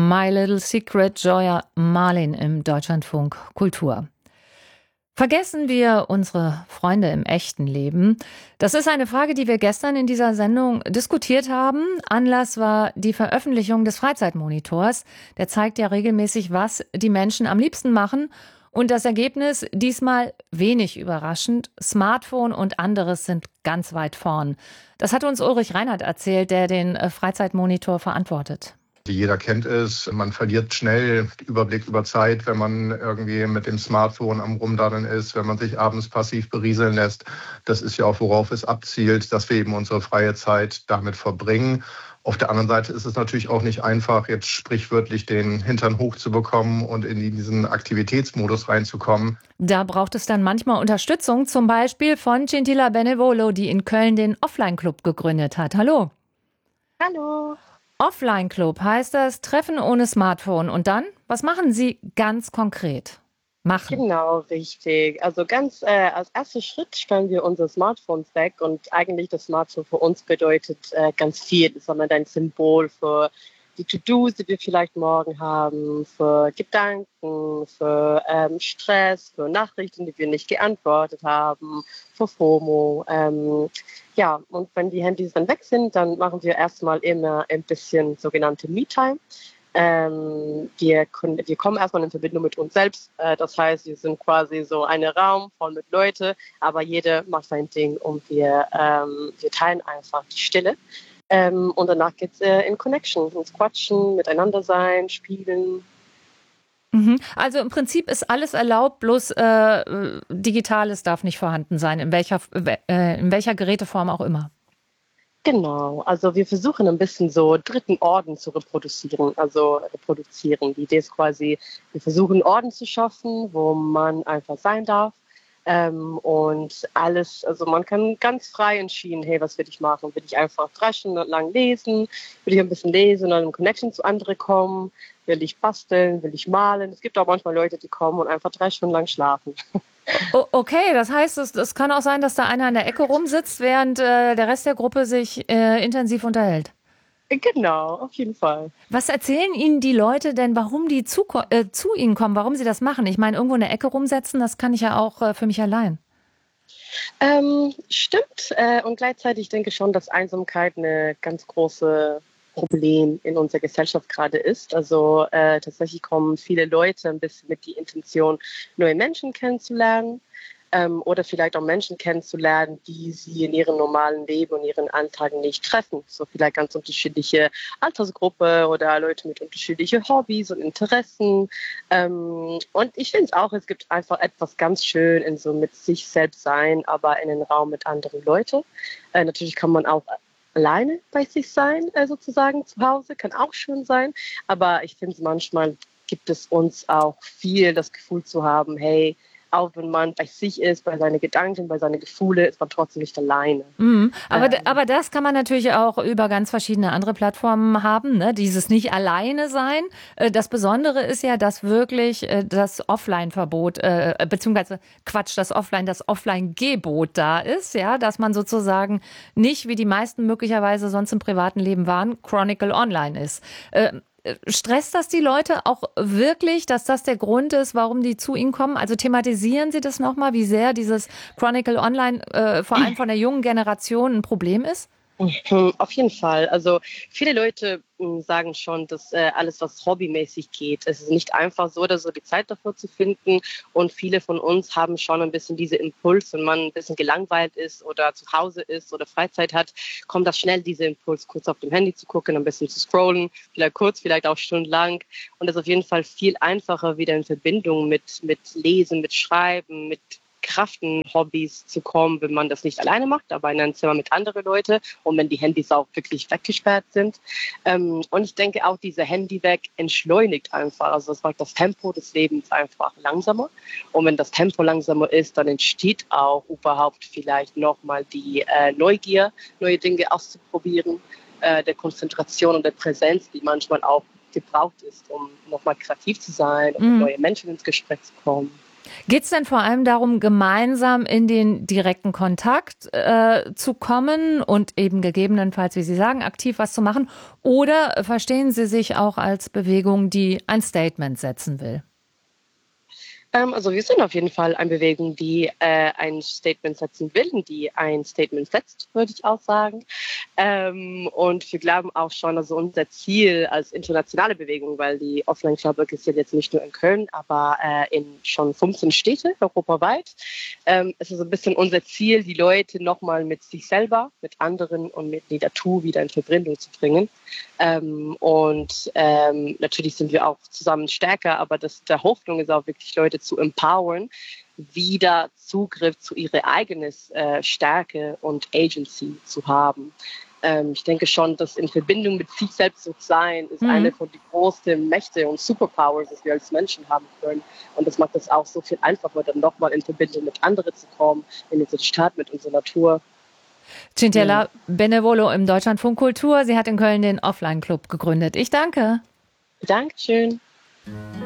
My Little Secret, Joya Marlin im Deutschlandfunk Kultur. Vergessen wir unsere Freunde im echten Leben? Das ist eine Frage, die wir gestern in dieser Sendung diskutiert haben. Anlass war die Veröffentlichung des Freizeitmonitors. Der zeigt ja regelmäßig, was die Menschen am liebsten machen. Und das Ergebnis diesmal wenig überraschend. Smartphone und anderes sind ganz weit vorn. Das hat uns Ulrich Reinhardt erzählt, der den Freizeitmonitor verantwortet. Jeder kennt es, man verliert schnell den Überblick über Zeit, wenn man irgendwie mit dem Smartphone am Rumdaddeln ist, wenn man sich abends passiv berieseln lässt. Das ist ja auch, worauf es abzielt, dass wir eben unsere freie Zeit damit verbringen. Auf der anderen Seite ist es natürlich auch nicht einfach, jetzt sprichwörtlich den Hintern hochzubekommen und in diesen Aktivitätsmodus reinzukommen. Da braucht es dann manchmal Unterstützung, zum Beispiel von Scintilla Benevolo, die in Köln den Offline-Club gegründet hat. Hallo. Hallo. Offline-Club heißt das Treffen ohne Smartphone. Und dann, was machen Sie ganz konkret? Genau, richtig. Also als erster Schritt stellen wir unsere Smartphones weg und eigentlich das Smartphone für uns bedeutet ganz viel. Das ist ein Symbol für die To-Dos, die wir vielleicht morgen haben, für Gedanken, für Stress, für Nachrichten, die wir nicht geantwortet haben, für FOMO. Und wenn die Handys dann weg sind, dann machen wir erstmal immer ein bisschen sogenannte Me-Time. Wir kommen erstmal in Verbindung mit uns selbst. Das heißt, wir sind quasi so ein Raum voll mit Leuten, aber jeder macht sein Ding und wir teilen einfach die Stille. Und danach geht's in Connection, ins Quatschen, miteinander sein, spielen. Also im Prinzip ist alles erlaubt, bloß Digitales darf nicht vorhanden sein, in welcher Geräteform auch immer. Genau, also wir versuchen ein bisschen so dritten Orden zu reproduzieren. Die Idee ist quasi, wir versuchen Orden zu schaffen, wo man einfach sein darf. Und alles, also man kann ganz frei entschieden, hey, was will ich machen? Will ich einfach 3 Stunden lang lesen? Will ich ein bisschen lesen und dann in Connection zu anderen kommen? Will ich basteln? Will ich malen? Es gibt auch manchmal Leute, die kommen und einfach 3 Stunden lang schlafen. Okay, das heißt, es kann auch sein, dass da einer in der Ecke rumsitzt, während der Rest der Gruppe sich intensiv unterhält. Genau, auf jeden Fall. Was erzählen Ihnen die Leute denn, warum die zu Ihnen kommen, warum sie das machen? Ich meine, irgendwo in der Ecke rumsetzen, das kann ich ja auch für mich allein. Stimmt. Und gleichzeitig denke ich schon, dass Einsamkeit eine ganz große Problem in unserer Gesellschaft gerade ist. Also tatsächlich kommen viele Leute ein bisschen mit die Intention, neue Menschen kennenzulernen. Oder vielleicht auch Menschen kennenzulernen, die sie in ihrem normalen Leben und ihren Alltagen nicht treffen. So vielleicht ganz unterschiedliche Altersgruppe oder Leute mit unterschiedlichen Hobbys und Interessen. Und ich finde es auch, es gibt einfach etwas ganz schön in so mit sich selbst sein, aber in einem Raum mit anderen Leuten. Natürlich kann man auch alleine bei sich sein, sozusagen zu Hause, kann auch schön sein. Aber ich finde, manchmal gibt es uns auch viel das Gefühl zu haben, hey, auch wenn man bei sich ist, bei seinen Gedanken, bei seinen Gefühlen, ist man trotzdem nicht alleine. Aber das kann man natürlich auch über ganz verschiedene andere Plattformen haben, ne? Dieses nicht alleine sein. Das Besondere ist ja, dass wirklich das Offline-Verbot, das Offline-Gebot da ist, ja, dass man sozusagen nicht, wie die meisten möglicherweise sonst im privaten Leben waren, Chronicle online ist. Stresst das die Leute auch wirklich, dass das der Grund ist, warum die zu Ihnen kommen? Also thematisieren Sie das nochmal, wie sehr dieses Chronicle Online vor allem von der jungen Generation ein Problem ist? Auf jeden Fall. Also viele Leute sagen schon, dass alles, was hobbymäßig geht, es ist nicht einfach so oder so die Zeit dafür zu finden. Und viele von uns haben schon ein bisschen diese Impuls, wenn man ein bisschen gelangweilt ist oder zu Hause ist oder Freizeit hat, kommt das schnell, dieser Impuls, kurz auf dem Handy zu gucken, ein bisschen zu scrollen, vielleicht kurz, vielleicht auch stundenlang. Und es ist auf jeden Fall viel einfacher, wieder in Verbindung mit Lesen, mit Schreiben, mit Kraften-Hobbys zu kommen, wenn man das nicht alleine macht, aber in einem Zimmer mit anderen Leuten und wenn die Handys auch wirklich weggesperrt sind. Und ich denke auch, diese Handy weg entschleunigt einfach. Also das macht das Tempo des Lebens einfach langsamer. Und wenn das Tempo langsamer ist, dann entsteht auch überhaupt vielleicht nochmal die Neugier, neue Dinge auszuprobieren, der Konzentration und der Präsenz, die manchmal auch gebraucht ist, um nochmal kreativ zu sein und mit neuen Menschen ins Gespräch zu kommen. Geht es denn vor allem darum, gemeinsam in den direkten Kontakt zu kommen und eben gegebenenfalls, wie Sie sagen, aktiv was zu machen? Oder verstehen Sie sich auch als Bewegung, die ein Statement setzen will? Also wir sind auf jeden Fall eine Bewegung, die ein Statement setzen will, die ein Statement setzt, würde ich auch sagen. Und wir glauben auch schon, also unser Ziel als internationale Bewegung, weil die Offline Club existiert jetzt nicht nur in Köln, aber in schon 15 Städte europaweit. Es ist ein bisschen unser Ziel, die Leute nochmal mit sich selber, mit anderen und mit der Natur wieder in Verbindung zu bringen. Natürlich sind wir auch zusammen stärker, aber der Hoffnung ist auch wirklich, Leute zu empowern, wieder Zugriff zu ihrer eigenen Stärke und Agency zu haben. Ich denke schon, dass in Verbindung mit sich selbst zu sein, ist eine von den großen Mächte und Superpowers, die wir als Menschen haben können. Und das macht es auch so viel einfacher, dann nochmal in Verbindung mit anderen zu kommen, in unsere Stadt, mit unserer Natur. Cintella Benevolo im Deutschlandfunk Kultur. Sie hat in Köln den Offline Club gegründet. Ich danke. Dankeschön.